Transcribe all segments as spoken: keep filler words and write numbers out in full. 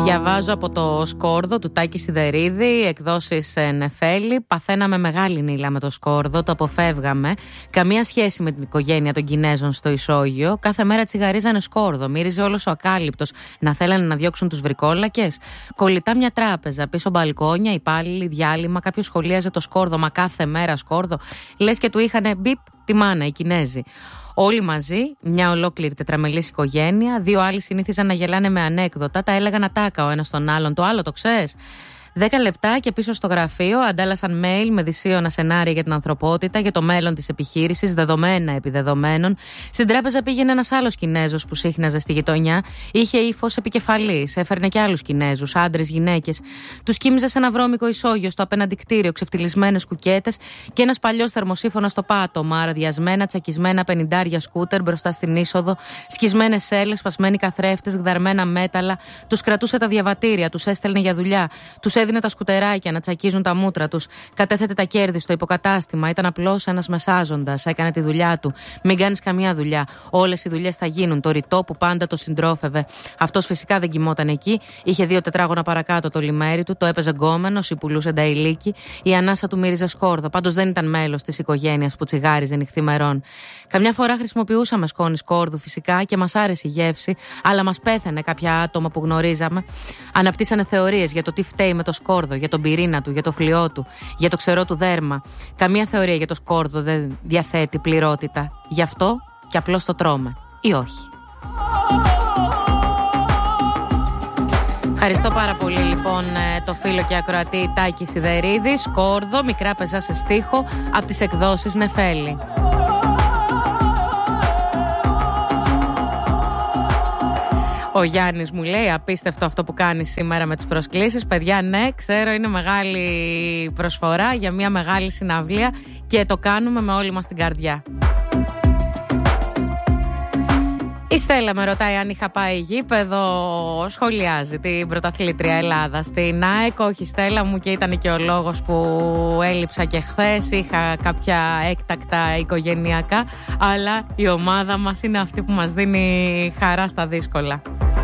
Διαβάζω από το Σκόρδο του Τάκη Σιδερίδη, εκδόσεις Νεφέλη. Παθαίναμε μεγάλη νύλα με το Σκόρδο, το αποφεύγαμε. Καμία σχέση με την οικογένεια των Κινέζων στο ισόγειο. Κάθε μέρα τσιγαρίζανε Σκόρδο. Μύριζε όλος ο ακάλυπτος. Να θέλανε να διώξουν τους βρικόλακες. Κολλητά μια τράπεζα, πίσω μπαλκόνια, υπάλληλοι, διάλειμμα. Κάποιος σχολίαζε το Σκόρδο, μα κάθε μέρα Σκόρδο. Λες και του είχανε μπιπ τη μάνα οι Κινέζοι. Όλοι μαζί, μια ολόκληρη τετραμελής οικογένεια. Δύο άλλοι συνήθιζαν να γελάνε με ανέκδοτα. Τα έλεγαν ατάκα ο ένας στον άλλον. Το άλλο το ξέρεις. Δέκα λεπτά και πίσω στο γραφείο αντάλλασαν mail με δυσίωνα σενάρια για την ανθρωπότητα, για το μέλλον της επιχείρησης, δεδομένα επί δεδομένων. Στην τράπεζα πήγαινε ένας άλλος Κινέζος που σύχναζε στη γειτονιά. Είχε ύφος επικεφαλής, έφερνε και άλλους Κινέζους, άντρες, γυναίκες. Τους κοίμιζε σε ένα βρώμικο ισόγειο στο απέναντι κτίριο, ξεφτυλισμένες κουκέτες και ένας παλιός θερμοσύφωνος στο πάτωμα, αραδιασμένα, τσακισμένα πενηντάρια σκούτερ μπροστά στην είσοδο, σκισμένες σέλες, σπασμένοι καθρέφτες, γδαρμένα μέταλλα. Τους κρατούσε τα διαβατήρια, τους έστελνε για δουλειά. Τους έδινε τα σκουτεράκια να τσακίζουν τα μούτρα τους. Κατέθετε τα κέρδη στο υποκατάστημα. Ήταν απλώς ένας μεσάζοντας. Έκανε τη δουλειά του. Μην κάνεις καμία δουλειά. Όλες οι δουλειές θα γίνουν. Το ρητό που πάντα το συντρόφευε. Αυτός φυσικά δεν κοιμόταν εκεί. Είχε δύο τετράγωνα παρακάτω το λιμέρι του. Το έπαιζε γκόμενος ή πουλούσε νταϊλίκι. Η ανάσα του μύριζε Σκόρδο. Πάντως δεν ήταν μέλος της οικογένειας που τσιγάριζε νυχθημερών. Καμιά φορά χρησιμοποιούσαμε σκόνη Σκόρδου φυσικά και μας άρεσε η γεύση, αλλά μας πέθανε κάποια άτομα που γνωρίζαμε. Αναπτύσσανε θεωρίες για το τι φταίει με το Σκόρδο, για τον πυρήνα του, για το φλοιό του, για το ξερό του δέρμα. Καμία θεωρία για το Σκόρδο δεν διαθέτει πληρότητα. Γι' αυτό και απλώς το τρώμε. Ή όχι. Ευχαριστώ πάρα πολύ λοιπόν το φίλο και ακροατή Τάκη Σιδερίδη. Σκόρδο, μικρά πεζά σε στίχο, από τις εκδόσεις Νεφέλη. Ο Γιάννης μου λέει: απίστευτο αυτό που κάνει σήμερα με τις προσκλήσεις. Παιδιά, ναι, ξέρω, είναι μεγάλη προσφορά για μια μεγάλη συναυλία και το κάνουμε με όλη μας την καρδιά. Η Στέλλα με ρωτάει αν είχα πάει γήπεδο. Σχολιάζει την πρωταθλήτρια Ελλάδα στην ΑΕΚ. Όχι, Στέλλα μου, και ήταν και ο λόγος που έλειψα και χθες. Είχα κάποια έκτακτα οικογενειακά, αλλά η ομάδα μας είναι αυτή που μας δίνει χαρά στα δύσκολα.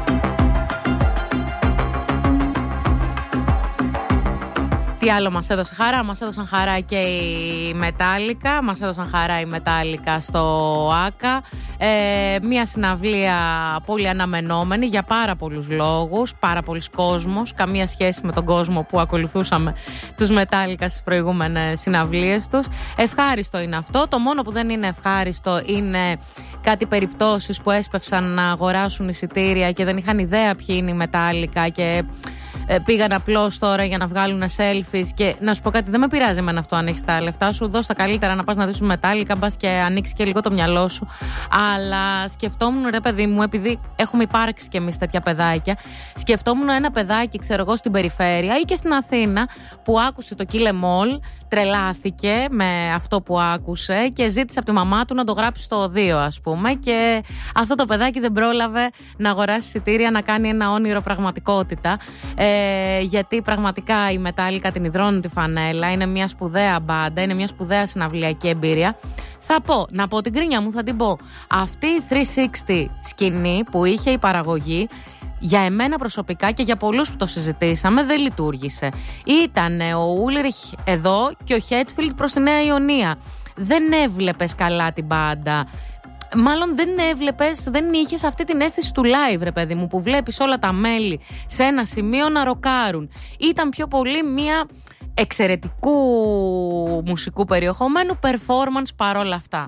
Τι άλλο μας έδωσε χαρά? Μας έδωσαν χαρά και η Μετάλλικα. Μας έδωσαν χαρά η Μετάλλικα στο ΆΚΑ. Ε, μια συναυλία πολύ αναμενόμενη για πάρα πολλούς λόγους. Πάρα πολλοί κόσμος. Καμία σχέση με τον κόσμο που ακολουθούσαμε τους Μετάλλικα στις προηγούμενες συναυλίες τους. Ευχάριστο είναι αυτό. Το μόνο που δεν είναι ευχάριστο είναι κάτι περιπτώσεις που έσπευσαν να αγοράσουν εισιτήρια και δεν είχαν ιδέα ποιοι είναι οι Μετάλλικα και πήγαν απλώς τώρα για να βγάλουν selfies. Και να σου πω κάτι, δεν με πειράζει εμένα αυτό αν έχεις τα λεφτά σου. Δώσ' τα καλύτερα να πας να δεις Μετάλλικα, μπας και ανοίξει και λίγο το μυαλό σου. Αλλά σκεφτόμουν, ρε παιδί μου, επειδή έχουμε υπάρξει κι εμείς τέτοια παιδάκια, σκεφτόμουν ένα παιδάκι, ξέρω εγώ, στην περιφέρεια ή και στην Αθήνα που άκουσε το Kill Em All, τρελάθηκε με αυτό που άκουσε και ζήτησε από τη μαμά του να το γράψει στο οδείο, ας πούμε. Και αυτό το παιδάκι δεν πρόλαβε να αγοράσει εισιτήρια, να κάνει ένα όνειρο πραγματικότητα. Ε, γιατί πραγματικά η Μετάλλικα την υδρώνουν τη φανέλα. Είναι μια σπουδαία μπάντα, είναι μια σπουδαία συναυλιακή εμπειρία. Θα πω, να πω την κρίνια μου, θα την πω. Αυτή η τριακόσια εξήντα σκηνή που είχε η παραγωγή, για εμένα προσωπικά και για πολλούς που το συζητήσαμε, δεν λειτουργήσε. Ήταν ο Ούλριχ εδώ και ο Χέτφιλντ προς τη Νέα Ιωνία. Δεν έβλεπες καλά την μπάντα. Μάλλον δεν έβλεπες, δεν είχες αυτή την αίσθηση του live, ρε παιδί μου, που βλέπεις όλα τα μέλη σε ένα σημείο να ροκάρουν. Ήταν πιο πολύ μια εξαιρετικού μουσικού περιεχομένου performance παρόλα αυτά.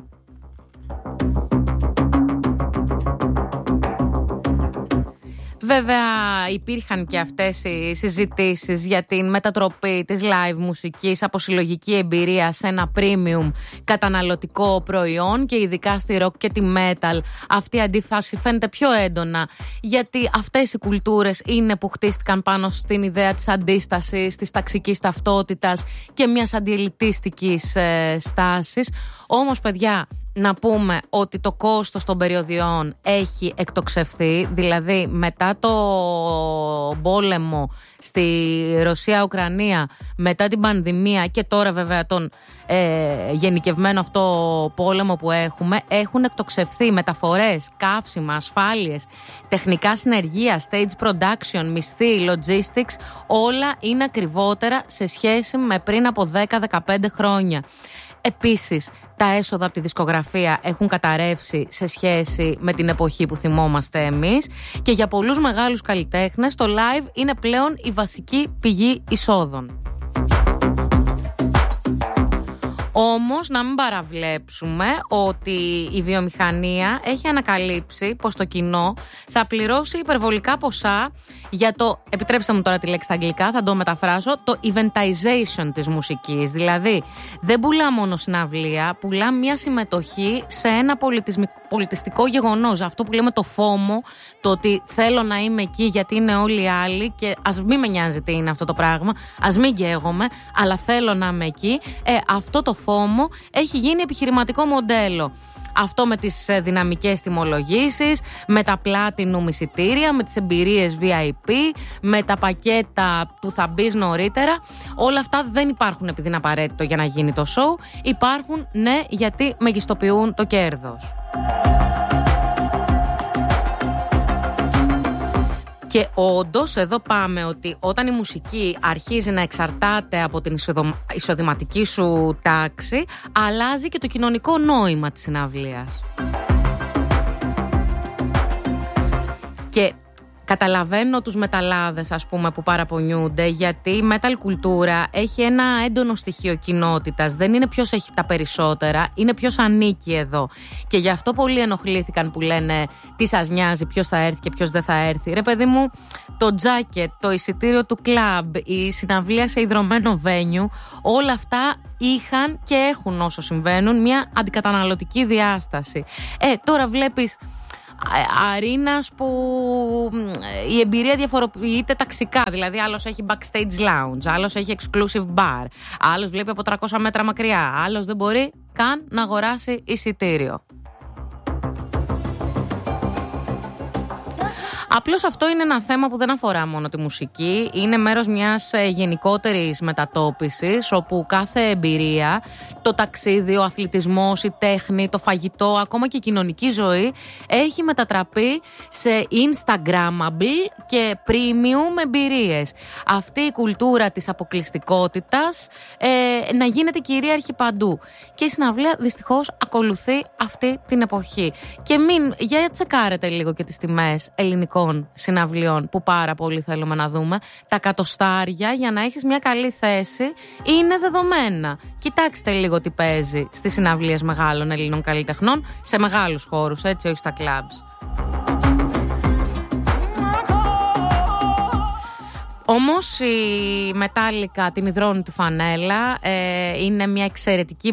Βέβαια υπήρχαν και αυτές οι συζητήσεις για την μετατροπή της live μουσικής από συλλογική εμπειρία σε ένα premium καταναλωτικό προϊόν και ειδικά στη rock και τη metal αυτή η αντίφαση φαίνεται πιο έντονα, γιατί αυτές οι κουλτούρες είναι που χτίστηκαν πάνω στην ιδέα της αντίστασης, της ταξικής ταυτότητας και μιας αντιελιτίστικης ε, στάσης. Όμως, παιδιά, να πούμε ότι το κόστος των περιοδιών έχει εκτοξευθεί, δηλαδή μετά το πόλεμο στη Ρωσία-Ουκρανία, μετά την πανδημία και τώρα βέβαια τον ε, γενικευμένο αυτό πόλεμο που έχουμε, έχουν εκτοξευθεί μεταφορές, καύσιμα, ασφάλειες, τεχνικά συνεργεία, stage production, μισθοί, logistics, όλα είναι ακριβότερα σε σχέση με πριν από δέκα με δεκαπέντε χρόνια. Επίσης, τα έσοδα από τη δισκογραφία έχουν καταρρεύσει σε σχέση με την εποχή που θυμόμαστε εμείς και για πολλούς μεγάλους καλλιτέχνες το live είναι πλέον η βασική πηγή εισόδων. Όμως να μην παραβλέψουμε ότι η βιομηχανία έχει ανακαλύψει πως το κοινό θα πληρώσει υπερβολικά ποσά για το, επιτρέψτε μου τώρα τη λέξη στα αγγλικά, θα το μεταφράσω, το eventization της μουσικής. Δηλαδή δεν πουλά μόνο συναυλία, πουλά μια συμμετοχή σε ένα πολιτιστικό γεγονός. Αυτό που λέμε το φόμο, το ότι θέλω να είμαι εκεί γιατί είναι όλοι οι άλλοι και ας μην με νοιάζει τι είναι αυτό το πράγμα, ας μην καίγομαι, αλλά θέλω να είμαι εκεί. Ε, αυτό το φόμο έχει γίνει επιχειρηματικό μοντέλο. Αυτό με τις δυναμικές τιμολογήσεις, με τα platinum εισιτήρια, με τις εμπειρίες βι άι πι, με τα πακέτα του θα μπεις νωρίτερα. Όλα αυτά δεν υπάρχουν επειδή είναι απαραίτητο για να γίνει το show. Υπάρχουν, ναι, γιατί μεγιστοποιούν το κέρδος. Και όντως εδώ πάμε ότι όταν η μουσική αρχίζει να εξαρτάται από την εισοδηματική σου τάξη, αλλάζει και το κοινωνικό νόημα της συναυλίας. Και καταλαβαίνω τους μεταλλάδες, ας πούμε, που παραπονιούνται, γιατί η metal κουλτούρα έχει ένα έντονο στοιχείο κοινότητας. Δεν είναι ποιος έχει τα περισσότερα, είναι ποιος ανήκει εδώ. Και γι' αυτό πολλοί ενοχλήθηκαν που λένε τι σας νοιάζει, ποιος θα έρθει και ποιος δεν θα έρθει. Ρε παιδί μου, το τζάκετ, το εισιτήριο του κλαμπ, η συναυλία σε ιδρωμένο βένιου, όλα αυτά είχαν και έχουν, όσο συμβαίνουν, μια αντικαταναλωτική διάσταση. Ε, τώρα βλέπεις αρίνας που η εμπειρία διαφοροποιείται ταξικά. Δηλαδή άλλος έχει backstage lounge, άλλος έχει exclusive bar, άλλος βλέπει από τριακόσια μέτρα μακριά, άλλος δεν μπορεί καν να αγοράσει εισιτήριο. Απλώς αυτό είναι ένα θέμα που δεν αφορά μόνο τη μουσική, είναι μέρος μιας γενικότερης μετατόπισης όπου κάθε εμπειρία, το ταξίδι, ο αθλητισμός, η τέχνη, το φαγητό, ακόμα και η κοινωνική ζωή έχει μετατραπεί σε instagrammable και premium εμπειρίες. Αυτή η κουλτούρα της αποκλειστικότητας ε, να γίνεται κυρίαρχη παντού και η συναυλία δυστυχώς ακολουθεί αυτή την εποχή. Και μην, για τσεκάρετε λίγο και τις τιμές ελληνικών συναυλιών που πάρα πολύ θέλουμε να δούμε. Τα κατοστάρια για να έχεις μια καλή θέση είναι δεδομένα. Κοιτάξτε λίγο τι παίζει στις συναυλίες μεγάλων Ελλήνων καλλιτεχνών σε μεγάλους χώρους, έτσι, όχι στα κλαμπς. Όμως η Metallica την υδρώνει τη φανέλα, ε, είναι μια εξαιρετική